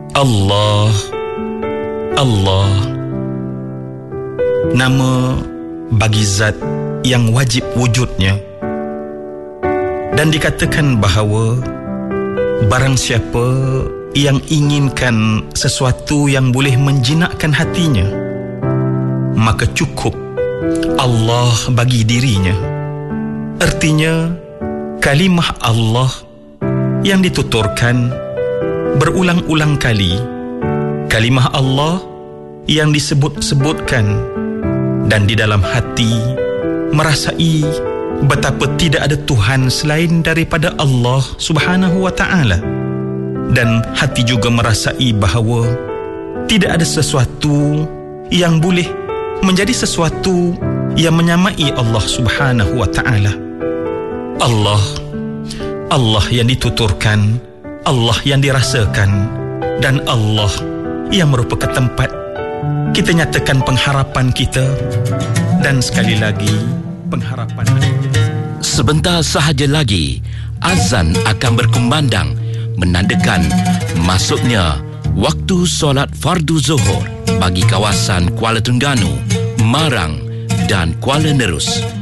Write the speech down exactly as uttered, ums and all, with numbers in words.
Allah, Allah. Nama bagi zat yang wajib wujudnya. Dan dikatakan bahawa barang siapa yang inginkan sesuatu yang boleh menjinakkan hatinya, maka cukup Allah bagi dirinya. Artinya, kalimah Allah yang dituturkan berulang-ulang kali, kalimah Allah yang disebut-sebutkan, dan di dalam hati merasai betapa tidak ada Tuhan selain daripada Allah Subhanahu wa ta'ala. Dan hati juga merasai bahawa tidak ada sesuatu yang boleh menjadi sesuatu yang menyamai Allah Subhanahu wa ta'ala. Allah, Allah yang dituturkan, Allah yang dirasakan, dan Allah yang merupakan tempat kita nyatakan pengharapan kita. Dan sekali lagi, pengharapan. Sebentar sahaja lagi azan akan berkumandang menandakan masuknya waktu solat fardu zuhur bagi kawasan Kuala Terengganu, Marang dan Kuala Nerus.